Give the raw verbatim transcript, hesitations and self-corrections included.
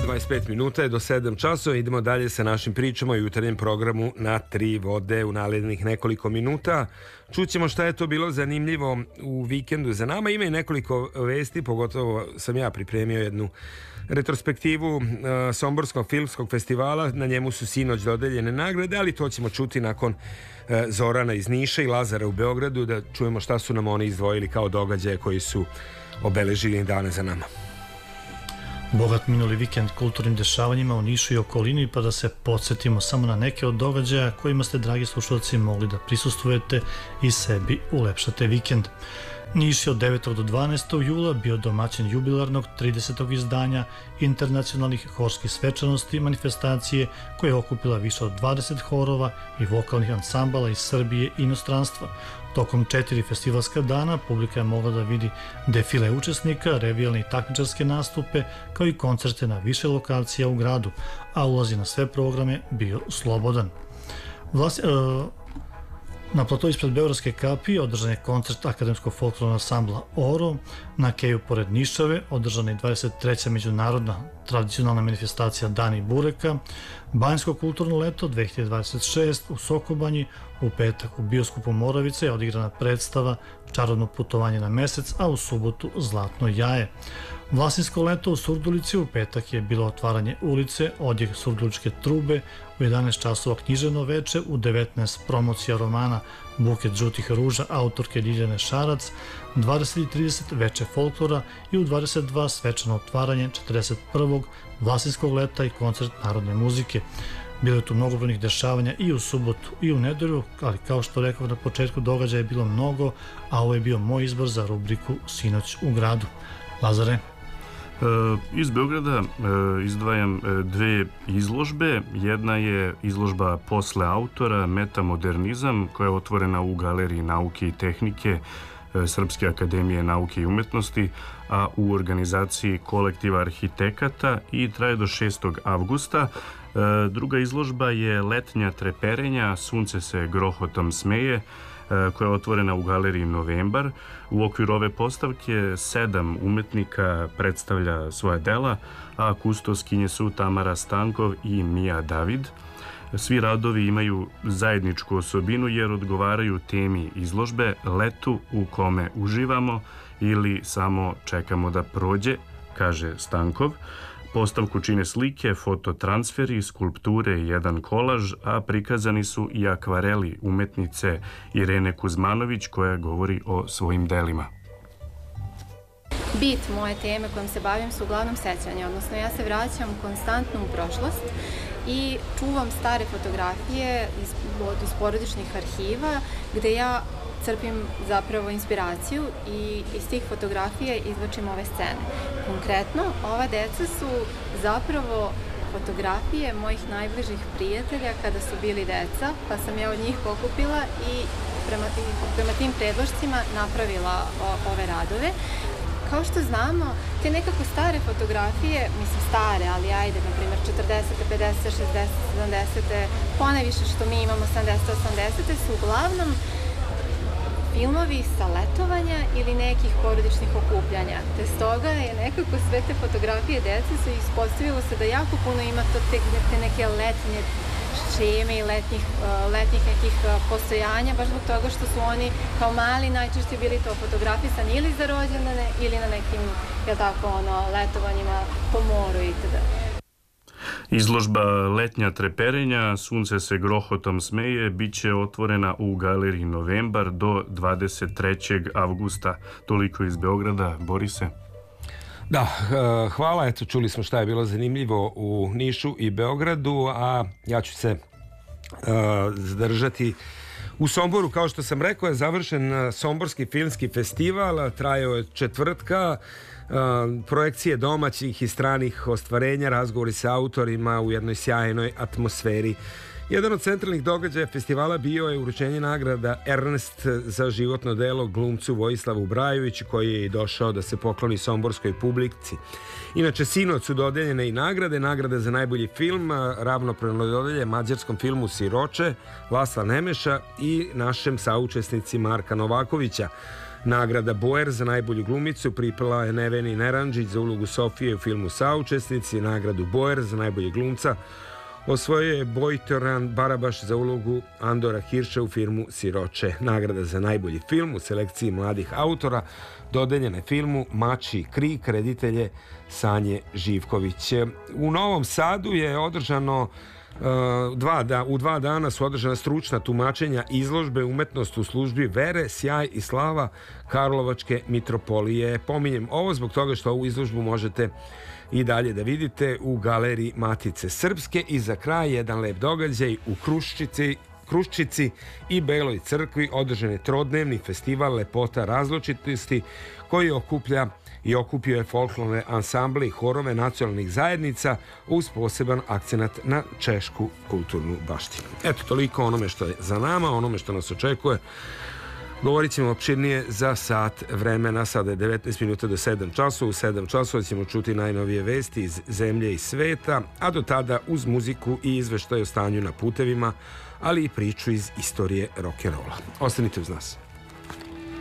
dvadeset pet minuta je do sedam časova. Idemo dalje sa našim pričama i jutarnjem programu na tri vode u narednih nekoliko minuta. Čućemo šta je to bilo zanimljivo u vikendu za nama. Ima i nekoliko vesti, pogotovo sam ja pripremio jednu retrospektivu uh, Somborskog filmskog festivala. Na njemu su sinoć dodeljene nagrade, ali to ćemo čuti nakon uh, Zorana iz Niša i Lazara u Beogradu, da čujemo šta su nam oni izdvojili kao događaje koji su obeležili dane za nama. Bogat minuli vikend kulturnim dešavanjima u Nišu i okolini, pa da se podsjetimo samo na neke od događaja kojima ste, dragi slušalci, mogli da prisustvujete i sebi ulepšate vikend. Niš je od devetog do dvanaestog jula bio domaćin jubilarnog tridesetog izdanja internacionalnih horskih svečanosti manifestacije koja je okupila više od dvadeset horova i vokalnih ansambala iz Srbije i inostranstva. Tokom četiri festivalska dana publika je mogla da vidi defile učesnika, revijalne i takmičarske nastupe, kao i koncerte na više lokacija u gradu, a ulaz na sve programe bio slobodan. Vlas, e, na platovu ispred Beogradske kapije održan je koncert akademskog folklornog ansambla Oro, na keju pored Nišave održana je dvadeset treća međunarodna tradicionalna manifestacija Dani Bureka, Banjsko kulturno leto dve hiljade dvadeset šest u Sokobanji, u petak u bioskopu Moravice je odigrana predstava Čarobno putovanje na mesec, a u subotu Zlatno jaje. Vlasinsko leto u Surdulici u petak je bilo otvaranje ulice, odjek Surduličke trube, u jedanaest časova književno veče, u devetnaest promocija romana Buket žutih ruža autorke Ljiljane Šarac, dvadeset i trideset veče folklora i u dvadeset dva svečano otvaranje četrdeset prvog Vlasinskog leta i koncert narodne muzike. Bilo je tu mnogobrojnih dešavanja i u subotu i u nedelju, ali kao što rekao na početku, događaja je bilo mnogo, a ovo je bio moj izbor za rubriku Sinoć u gradu. Lazare? Iz Beograda izdvajam dve izložbe. Jedna je izložba Posle autora, metamodernizam, koja je otvorena u Galeriji nauke i tehnike Srpske akademije nauke i umetnosti, a u organizaciji kolektiva arhitekata, i traje do šestog avgusta. Druga izložba je Letnja treperenja, sunce se grohotom smeje, koja je otvorena u Galeriji Novembar. U okviru ove postavke sedam umetnika predstavlja svoja dela, a kustoskinje su Tamara Stankov i Mija David. Svi radovi imaju zajedničku osobinu jer odgovaraju temi izložbe, letu u kome uživamo ili samo čekamo da prođe, kaže Stankov. Postavku čine slike, fototransferi, skulpture i jedan kolaž, a prikazani su i akvareli umetnice Irene Kuzmanović, koja govori o svojim delima. Bit moje teme kojom se bavim su uglavnom sećanja, odnosno ja se vraćam konstantno u prošlost i čuvam stare fotografije iz, iz porodičnih arhiva, gde ja crpim zapravo inspiraciju i iz tih fotografija izvlačim ove scene. Konkretno, ova deca su zapravo fotografije mojih najbližih prijatelja kada su bili deca, pa sam ja od njih pokupila i prema, i prema tim predlošcima napravila o, ove radove. Kao što znamo, te nekako stare fotografije, mislim stare, ali ajde, na primjer četrdesete, pedesete, šezdesete, sedamdesete, ponajviše što mi imamo sedamdesete, osamdesete, su uglavnom filmovi sa letovanja ili nekih porodičnih okupljanja. Te stoga je nekako sve te fotografije dece su ispostavilo se da jako puno ima to te, te neke letnje šeme i letnjih, uh, letnjih nekih uh, postojanja, baš zbog toga što su oni kao mali najčešće bili to fotografisani ili za rođendane ili na nekim, jel tako, ono, letovanjima po moru itd. Izložba Letnja treperenja, sunce se grohotom smeje, bit će otvorena u Galeriji Novembar do dvadeset trećeg avgusta. Toliko iz Beograda. Borise? Da, hvala. Eto, čuli smo šta je bilo zanimljivo u Nišu i Beogradu, a ja ću se uh, zadržati u Somboru. Kao što sam rekao, je završen Somborski filmski festival, trajao je četvrtka. Uh, projekcije domaćih i stranih ostvarenja, razgovori sa autorima u jednoj sjajnoj atmosferi. Jedan od centralnih događaja festivala bio je uručenje nagrada Ernest za životno delo glumcu Vojislavu Brajoviću, koji je i došao da se pokloni somborskoj publici. Inače, sinoć su dodeljene i nagrade, nagrade za najbolji film, ravnopravno dodelje mađarskom filmu Siroče, Lasla Nemeša i našem saučesnici Marka Novakovića. Nagrada Boer za najbolju glumicu pripala je Neveni Neranđić za ulogu Sofije u filmu Saučesnici. Nagradu Boer za najbolje glumca osvojio je Bojtoran Barabaš za ulogu Andora Hirša u filmu Siroče. Nagrada za najbolji film u selekciji mladih autora dodeljena je filmu Mačji krik, reditelje Sanje Živković. U Novom Sadu je održano Dva da, u dva dana su održana stručna tumačenja izložbe Umetnost u službi vere, sjaj i slava Karlovačke mitropolije. Pominjem ovo zbog toga što ovu izložbu možete i dalje da vidite u galeriji Matice Srpske. I za kraj jedan lep događaj u Kruščici, Kruščici i Beloj crkvi održan je trodnevni festival Lepota različitosti koji okuplja i okupio je folklorne ansamble i horove nacionalnih zajednica uz poseban akcenat na češku kulturnu baštinu. Eto, toliko onome što je za nama, onome što nas očekuje. Govorit ćemo opširnije za sat vremena. Sada je devetnaest minuta do sedam časova. U sedam časova ćemo čuti najnovije vesti iz zemlje i sveta, a do tada uz muziku i izveštaj o stanju na putevima, ali i priču iz istorije rock'n'rolla. Ostanite uz nas.